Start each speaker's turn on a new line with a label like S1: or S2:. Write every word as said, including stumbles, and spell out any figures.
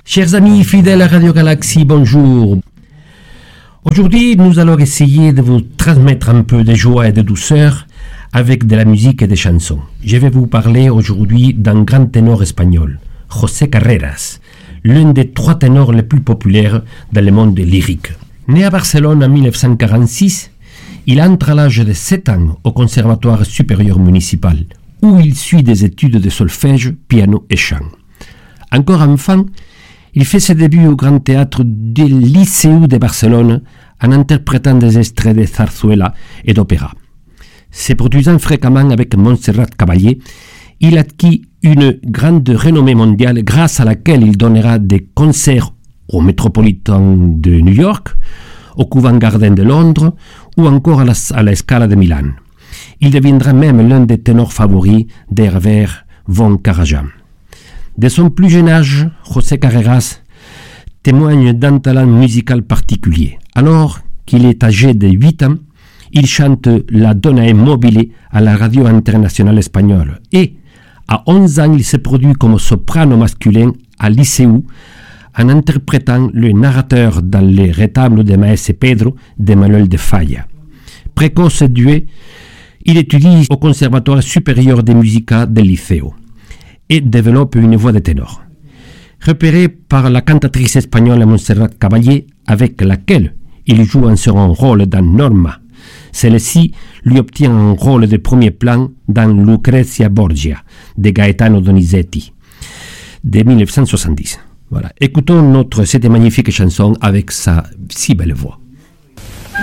S1: Chers amis fidèles à Radio Galaxie, bonjour. Aujourd'hui, nous allons essayer de vous transmettre un peu de joie et de douceur avec de la musique et des chansons. Je vais vous parler aujourd'hui d'un grand ténor espagnol, José Carreras, l'un des trois ténors les plus populaires dans le monde lyrique. Né à Barcelone en dix-neuf cent quarante-six, il entre à l'âge de sept ans au Conservatoire supérieur municipal, où il suit des études de solfège, piano et chant. Encore enfant, il fait ses débuts au Grand Théâtre du Liceu de Barcelone en interprétant des extraits de zarzuela et d'opéra. Se produisant fréquemment avec Montserrat Caballé, il acquit une grande renommée mondiale grâce à laquelle il donnera des concerts au Metropolitan de New York, au Covent Garden de Londres ou encore à la, à la Scala de Milan. Il deviendra même l'un des ténors favoris d'Hervé von Karajan. De son plus jeune âge, José Carreras témoigne d'un talent musical particulier. Alors qu'il est âgé de huit ans, il chante la Donna Mobile à la radio internationale espagnole et, à onze ans, il se produit comme soprano masculin à Liceu en interprétant le narrateur dans les rétables de Maese Pedro de Manuel de Falla. Précoce et doué, il étudie au Conservatoire supérieur de musica del Liceo et développe une voix de ténor. Repéré par la cantatrice espagnole Montserrat Caballé, avec laquelle il joue un second rôle dans Norma, celle-ci lui obtient un rôle de premier plan dans Lucrezia Borgia de Gaetano Donizetti de dix-neuf cent soixante-dix. Voilà. Écoutons notre cette magnifique chanson avec sa si belle voix.